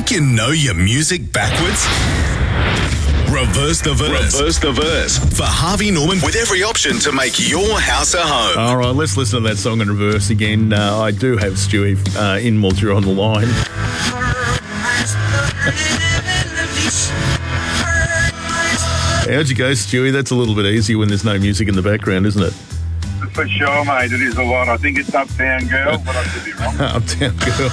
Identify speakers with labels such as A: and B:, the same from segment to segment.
A: Think you know your music backwards? Reverse the verse. Reverse the verse. For Harvey Norman with every option to make your house a home.
B: All right, let's listen to that song in reverse again. I do have Stewie in Mildura on the line. How'd you go, Stewie? That's a little bit easier when there's no music in the background, isn't it?
C: For sure, mate. It is a lot. I think it's Uptown Girl, but I could be wrong.
B: Uptown Girl.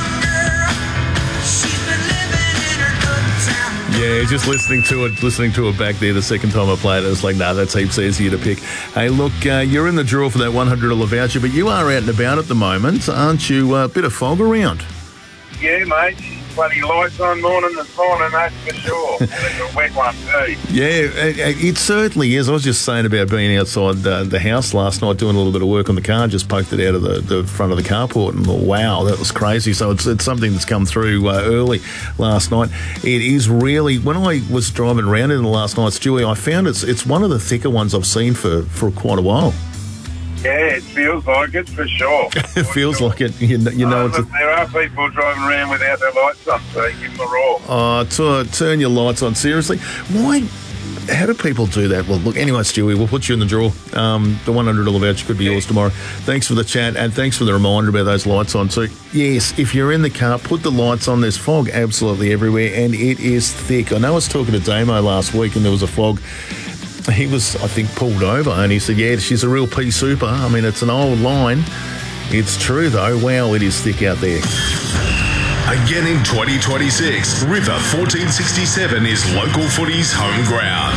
B: Yeah, just listening to it back there the second time I played it, it's like, nah, that's heaps easier to pick. Hey, look, you're in the draw for that $100 voucher, but you are out and about at the moment, aren't you? A bit of fog around.
C: Yeah, mate. Bloody lights on morning this morning, that's for sure. And it's a wet one too.
B: Yeah, it certainly is. I was just saying about being outside the house last night doing a little bit of work on the car, just poked it out of the front of the carport and thought, wow, that was crazy. So it's something that's come through early last night. It is really, when I was driving around in the last night, Stewie, I found it's one of the thicker ones I've seen for quite a while.
C: Yeah, it feels like it for sure.
B: It feels like it. You know,
C: look, there are people driving around without their lights on, so give them a roar.
B: Turn your lights on. Seriously, why? How do people do that? Well, look, anyway, Stewie, we'll put you in the draw. The $100 voucher could be yours tomorrow. Thanks for the chat, and thanks for the reminder about those lights on. So, yes, if you're in the car, put the lights on. There's fog absolutely everywhere, and it is thick. I know I was talking to Damo last week, and there was a fog. He was, I think, pulled over, and he said, yeah, she's a real pea super. I mean, it's an old line. It's true, though. Wow, it is thick out there.
A: Again in 2026, River 1467 is local footy's home ground.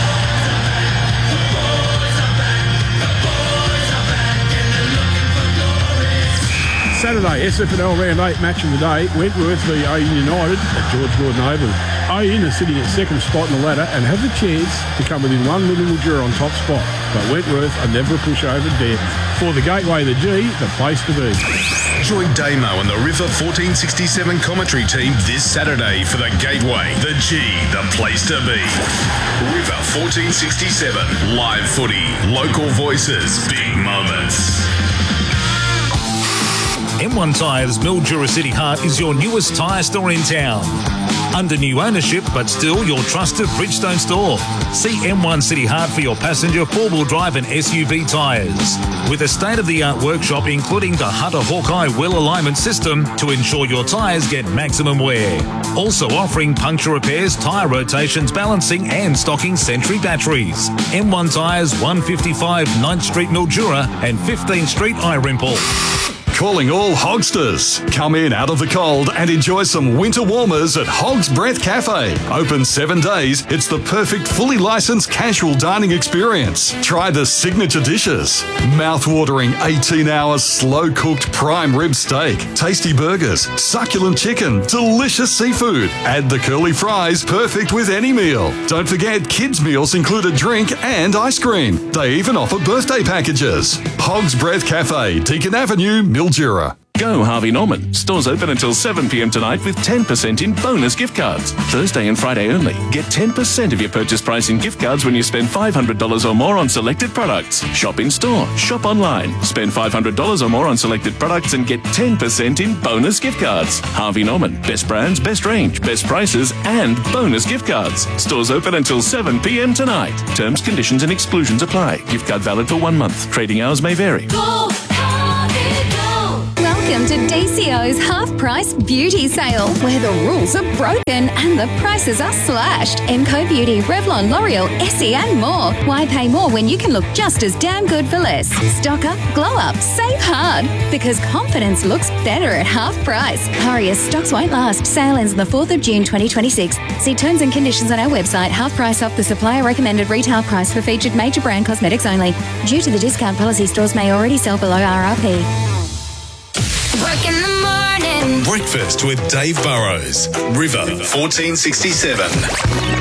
D: Saturday, SFNL Round 8 match of the day, Wentworth v Oyen United at George Gordon Oval. Oyen are sitting at second spot in the ladder and have the chance to come within one with Mildura on top spot. But Wentworth are never a pushover dare. For the Gateway, the G, the place to be.
A: Join Damo and the River 1467 commentary team this Saturday for the Gateway, the G, the place to be. River 1467, live footy, local voices, big moments.
E: M1 Tyres Mildura City Heart is your newest tyre store in town. Under new ownership, but still your trusted Bridgestone store. See M1 City Heart for your passenger, four-wheel drive and SUV tyres. With a state-of-the-art workshop including the Hunter Hawkeye wheel alignment system to ensure your tyres get maximum wear. Also offering puncture repairs, tyre rotations, balancing and stocking Sentry batteries. M1 Tyres, 155 9th Street Mildura and 15th Street Irimple.
F: Calling all Hogsters. Come in out of the cold and enjoy some winter warmers at Hog's Breath Cafe. Open 7 days, it's the perfect fully licensed casual dining experience. Try the signature dishes. Mouth-watering 18-hour slow-cooked prime rib steak, tasty burgers, succulent chicken, delicious seafood. Add the curly fries, perfect with any meal. Don't forget kids' meals include a drink and ice cream. They even offer birthday packages. Hog's Breath Cafe, Deakin Avenue, Mildura.
G: Go Harvey Norman. Stores open until 7 p.m. tonight with 10% in bonus gift cards. Thursday and Friday only. Get 10% of your purchase price in gift cards when you spend $500 or more on selected products. Shop in store. Shop online. Spend $500 or more on selected products and get 10% in bonus gift cards. Harvey Norman. Best brands, best range, best prices, and bonus gift cards. Stores open until 7 p.m. tonight. Terms, conditions, and exclusions apply. Gift card valid for 1 month. Trading hours may vary.
H: Go, Harvey, go. Welcome to DCO's half-price beauty sale, where the rules are broken and the prices are slashed. Enco Beauty, Revlon, L'Oreal, Essie and more. Why pay more when you can look just as damn good for less? Stock up, glow up, save hard. Because confidence looks better at half price. Hurry, as stocks won't last. Sale ends on the 4th of June 2026. See terms and conditions on our website. Half price off the supplier recommended retail price for featured major brand cosmetics only. Due to the discount policy, stores may already sell below RRP.
I: Work in the morning.
A: Breakfast with Dave Burrows. River 1467.